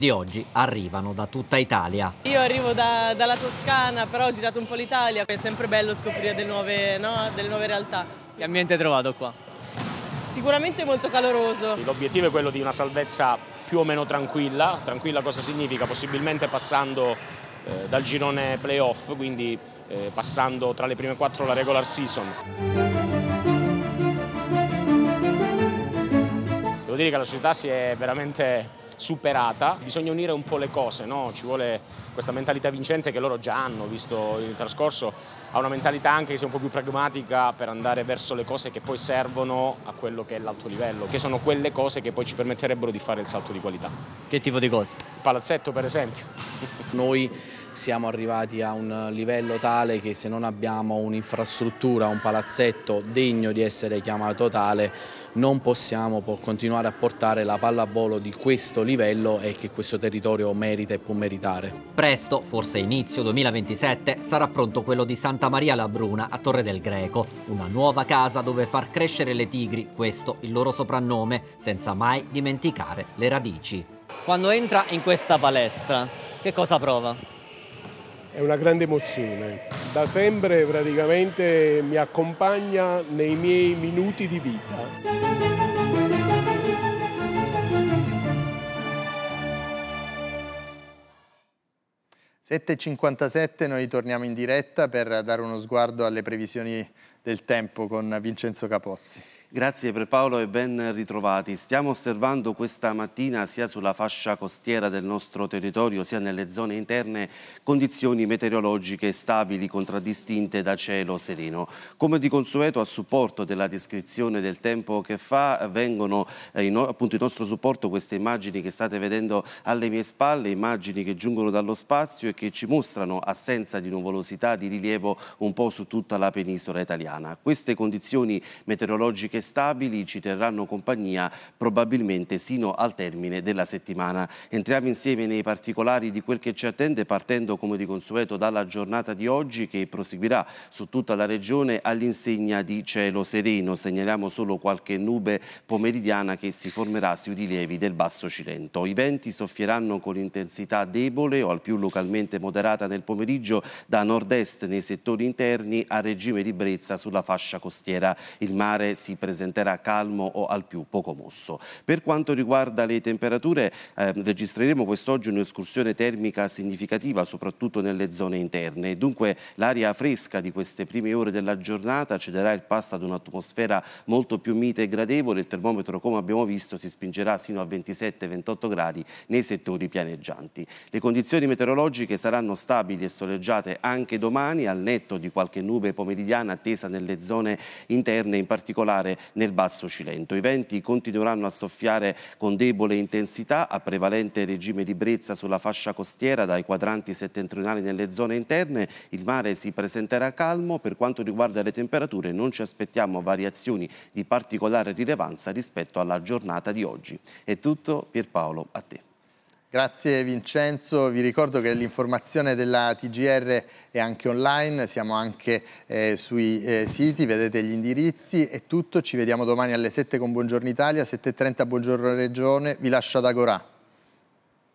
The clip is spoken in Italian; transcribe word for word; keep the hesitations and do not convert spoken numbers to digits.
di oggi arrivano da tutta Italia. Io arrivo da, dalla Toscana, però ho girato un po' l'Italia, è sempre bello scoprire delle nuove, no? delle nuove realtà. Che ambiente hai trovato qua? Sicuramente molto caloroso. L'obiettivo è quello di una salvezza più o meno tranquilla. Tranquilla cosa significa? Possibilmente passando eh, dal girone playoff, quindi eh, passando tra le prime quattro la regular season. Devo dire che la società si è veramente superata, bisogna unire un po' le cose, no? Ci vuole questa mentalità vincente che loro già hanno, visto il trascorso, ha una mentalità anche che sia un po' più pragmatica per andare verso le cose che poi servono a quello che è l'alto livello, che sono quelle cose che poi ci permetterebbero di fare il salto di qualità. Che tipo di cose? Il palazzetto per esempio. Noi siamo arrivati a un livello tale che se non abbiamo un'infrastruttura, un palazzetto degno di essere chiamato tale, non possiamo può continuare a portare la pallavolo di questo livello e che questo territorio merita e può meritare. Presto, forse inizio duemilaventisette, sarà pronto quello di Santa Maria la Bruna a Torre del Greco, una nuova casa dove far crescere le tigri, questo il loro soprannome, senza mai dimenticare le radici. Quando entra in questa palestra, che cosa prova? È una grande emozione, da sempre praticamente mi accompagna nei miei minuti di vita. sette e cinquantasette, noi torniamo in diretta per dare uno sguardo alle previsioni del tempo con Vincenzo Capozzi. Grazie per Paolo e ben ritrovati. Stiamo osservando questa mattina sia sulla fascia costiera del nostro territorio sia nelle zone interne condizioni meteorologiche stabili contraddistinte da cielo sereno. Come di consueto a supporto della descrizione del tempo che fa vengono eh, in, appunto in nostro supporto queste immagini che state vedendo alle mie spalle, immagini che giungono dallo spazio e che ci mostrano assenza di nuvolosità di rilievo un po' su tutta la penisola italiana. Queste condizioni meteorologiche stabili ci terranno compagnia probabilmente sino al termine della settimana. Entriamo insieme nei particolari di quel che ci attende partendo come di consueto dalla giornata di oggi che proseguirà su tutta la regione all'insegna di cielo sereno. Segnaliamo solo qualche nube pomeridiana che si formerà sui rilievi del Basso Cilento. I venti soffieranno con intensità debole o al più localmente moderata nel pomeriggio da nord-est nei settori interni a regime di brezza sulla fascia costiera. Il mare si presenterà calmo o al più poco mosso. Per quanto riguarda le temperature, eh, registreremo quest'oggi un'escursione termica significativa, soprattutto nelle zone interne. Dunque l'aria fresca di queste prime ore della giornata cederà il passo ad un'atmosfera molto più mite e gradevole. Il termometro, come abbiamo visto, si spingerà sino a ventisette ventotto gradi nei settori pianeggianti. Le condizioni meteorologiche saranno stabili e soleggiate anche domani, al netto di qualche nube pomeridiana attesa nelle zone interne, in particolare nel Basso Cilento. I venti continueranno a soffiare con debole intensità, a prevalente regime di brezza sulla fascia costiera dai quadranti settentrionali nelle zone interne. Il mare si presenterà calmo. Per quanto riguarda le temperature non ci aspettiamo variazioni di particolare rilevanza rispetto alla giornata di oggi. È tutto, Pierpaolo, a te. Grazie Vincenzo, vi ricordo che l'informazione della T G R è anche online, siamo anche eh, sui eh, siti, vedete gli indirizzi, è tutto, ci vediamo domani alle sette con Buongiorno Italia, sette e trenta Buongiorno Regione, vi lascio ad Agorà.